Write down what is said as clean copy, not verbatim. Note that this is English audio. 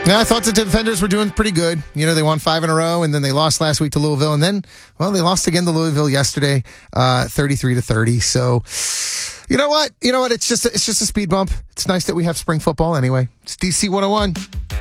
Yeah, I thought the defenders were doing pretty good. They won 5 in a row, and then they lost last week to Louisville, and then, they lost again to Louisville yesterday, 33-30. So, you know what? It's just a speed bump. It's nice that we have spring football anyway. It's DC 101.